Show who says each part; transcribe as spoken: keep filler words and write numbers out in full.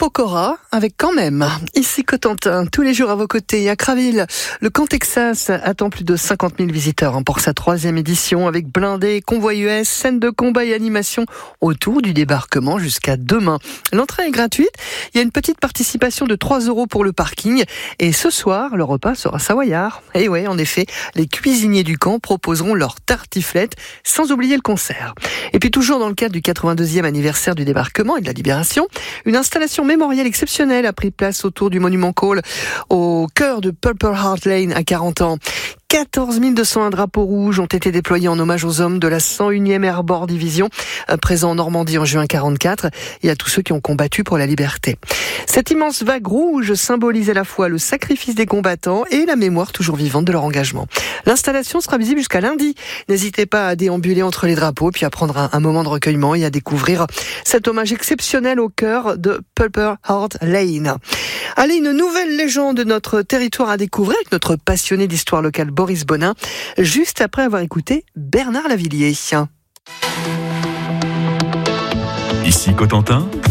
Speaker 1: Pokora avec quand même. Ici Cotentin, tous les jours à vos côtés. À Craville, le Camp Texas attend plus de cinquante mille visiteurs pour sa troisième édition avec blindés, convois U S, scènes de combat et animation autour du débarquement jusqu'à demain. L'entrée est gratuite. Il y a une petite participation de trois euros pour le parking. Et ce soir, le repas sera savoyard. Et ouais, en effet, les cuisiniers du camp proposeront leur tartiflette, sans oublier le concert. Et puis toujours dans le cadre du quatre-vingt-deuxième anniversaire du débarquement et de la libération, une installation mémorielle exceptionnelle a pris place autour du Monument Call, au cœur de Purple Heart Lane à quarante ans. quatorze mille deux cent un drapeaux rouges ont été déployés en hommage aux hommes de la cent unième Airborne Division, présents en Normandie en juin quarante-quatre, et à tous ceux qui ont combattu pour la liberté. Cette immense vague rouge symbolise à la fois le sacrifice des combattants et la mémoire toujours vivante de leur engagement. L'installation sera visible jusqu'à lundi. N'hésitez pas à déambuler entre les drapeaux, puis à prendre un, un moment de recueillement et à découvrir cet hommage exceptionnel au cœur de Purple Heart Lane. Allez, une nouvelle légende de notre territoire à découvrir avec notre passionné d'histoire locale Boris Bonin, juste après avoir écouté Bernard Lavillier.
Speaker 2: Ici Cotentin.